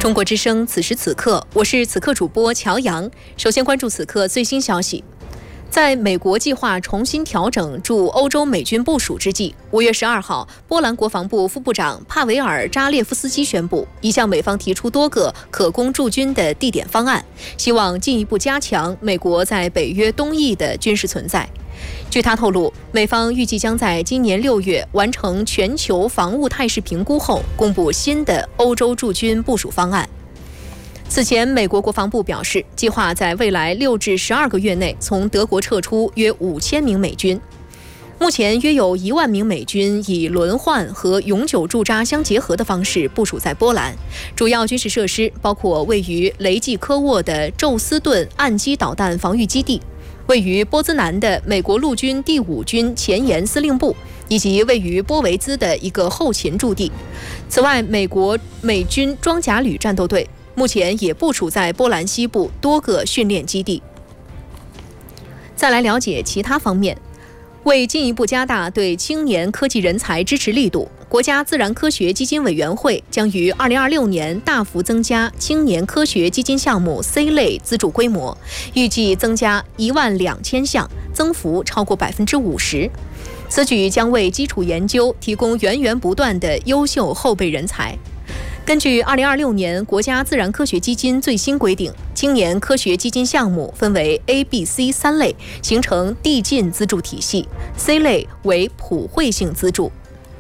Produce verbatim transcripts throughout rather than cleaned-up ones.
中国之声，此时此刻，我是此刻主播乔阳。首先关注此刻最新消息。在美国计划重新调整驻欧洲美军部署之际，五月十二号，波兰国防部副部长帕维尔·扎列夫斯基宣布，已向美方提出多个可供驻军的地点方案，希望进一步加强美国在北约东翼的军事存在。据他透露，美方预计将在今年六月完成全球防务态势评估后，公布新的欧洲驻军部署方案。此前，美国国防部表示，计划在未来六至十二个月内从德国撤出约五千名美军。目前，约有一万名美军以轮换和永久驻扎相结合的方式部署在波兰，主要军事设施包括位于雷季科沃的宙斯盾岸基导弹防御基地，位于波兹南的美国陆军第五军前沿司令部，以及位于波维兹的一个后勤驻地。此外，美国美军装甲旅战斗队目前也部署在波兰西部多个训练基地。再来了解其他方面。为进一步加大对青年科技人才支持力度，国家自然科学基金委员会将于二零二六年大幅增加青年科学基金项目 C 类资助规模，预计增加一万两千项，增幅超过百分之五十。此举将为基础研究提供源源不断的优秀后备人才。根据二零二六年国家自然科学基金最新规定，青年科学基金项目分为 A、B、C 三类，形成递进资助体系 ，C 类为普惠性资助。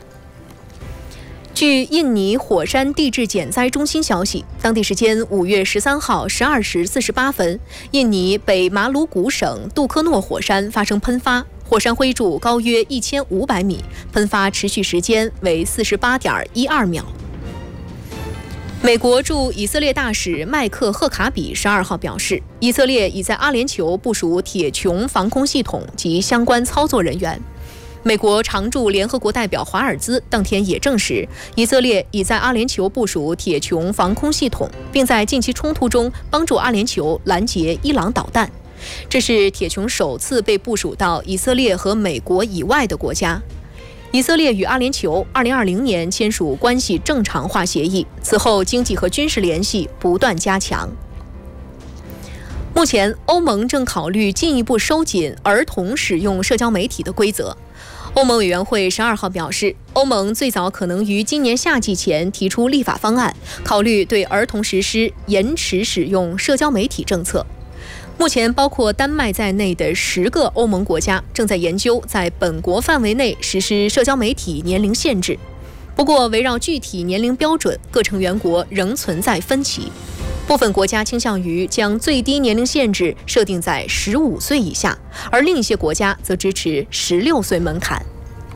据印尼火山地质减灾中心消息，当地时间五月十三号十二时四十八分，印尼北马鲁古省杜科诺火山发生喷发，火山灰柱高约一千五百米，喷发持续时间为四十八点一二秒。美国驻以色列大使麦克赫卡比十二号表示，以色列已在阿联酋部署铁穹防空系统及相关操作人员。美国常驻联合国代表华尔兹当天也证实，以色列已在阿联酋部署铁穹防空系统，并在近期冲突中帮助阿联酋拦截伊朗导弹。这是铁穹首次被部署到以色列和美国以外的国家。以色列与阿联酋二零二零年签署关系正常化协议，此后经济和军事联系不断加强。目前，欧盟正考虑进一步收紧儿童使用社交媒体的规则。欧盟委员会十二号表示，欧盟最早可能于今年夏季前提出立法方案，考虑对儿童实施延迟使用社交媒体政策。目前，包括丹麦在内的十个欧盟国家正在研究在本国范围内实施社交媒体年龄限制。不过，围绕具体年龄标准，各成员国仍存在分歧。部分国家倾向于将最低年龄限制设定在十五岁以下，而另一些国家则支持十六岁门槛。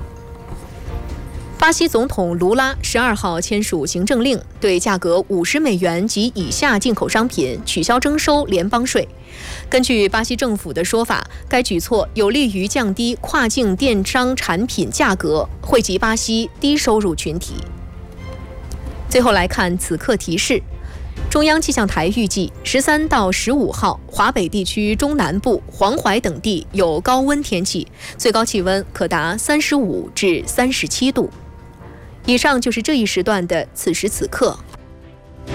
巴西总统卢拉十二号签署行政令，对价格五十美元及以下进口商品取消征收联邦税。根据巴西政府的说法，该举措有利于降低跨境电商产品价格，惠及巴西低收入群体。最后来看此刻提示。中央气象台预计，十三到十五号，华北地区中南部、黄淮等地有高温天气，最高气温可达三十五至三十七度。以上就是这一时段的此时此刻。